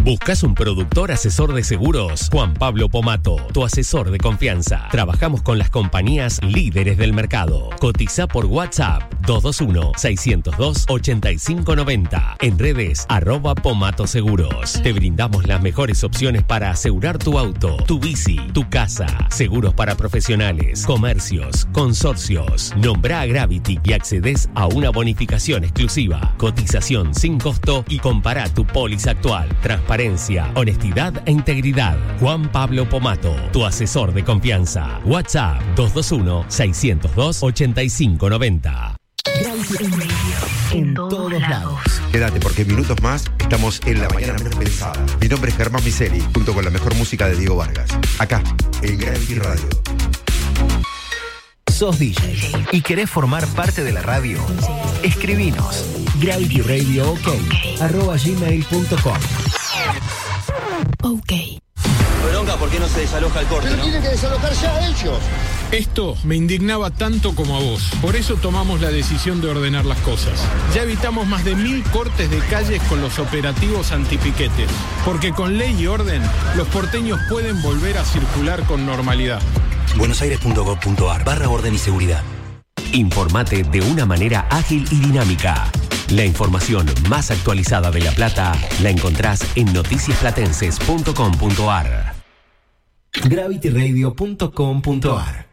¿Buscas un productor asesor de seguros? Juan Pablo Pomato, tu asesor de confianza. Trabajamos con las compañías líderes del mercado. Cotiza por WhatsApp 221-602-8590. En redes @Pomato Seguros. Te brindamos las mejores opciones para asegurar tu auto, tu bici, tu casa. Seguros para profesionales, comercios, consorcios. Nombra a Gravity y accedes a una bonificación exclusiva. Cotización sin costo y compara tu póliza actual. Transparencia, honestidad e integridad. Juan Pablo Pomato, tu asesor de confianza. WhatsApp 221-602-8590. En todos lados. Quédate porque en minutos más estamos en la mañana mejor pensada. Mi nombre es Germán Miseli, junto con la mejor música de Diego Vargas. Acá, en Gravity Radio. ¿Sos DJ y querés formar parte de la radio? Escribinos gravityradiook@gmail.com. Ok. Bronca, ¿por qué no se desaloja el corte, Pero no? tienen que desalojar ya ellos. Esto me indignaba tanto como a vos. Por eso tomamos la decisión de ordenar las cosas. Ya evitamos más de 1000 cortes de calles con los operativos antipiquetes. Porque con ley y orden, los porteños pueden volver a circular con normalidad. buenosaires.gov.ar/orden y seguridad. Informate de una manera ágil y dinámica. La información más actualizada de La Plata la encontrás en noticiasplatenses.com.ar. gravityradio.com.ar